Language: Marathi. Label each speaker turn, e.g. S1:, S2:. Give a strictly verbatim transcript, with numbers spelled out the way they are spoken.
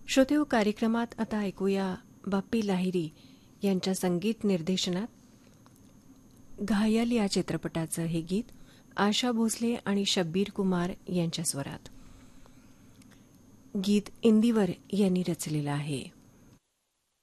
S1: श्रोतेहो, कार्यक्रमात आता ऐकूया बाप्पी लाहिरी यांच्या संगीत निर्देशनात घायल या चित्रपटाचं हे गीत आशा भोसले आणि शब्बीर कुमार यांच्या स्वरात. गीत इंदिवर यांनी रचलेलं आहे.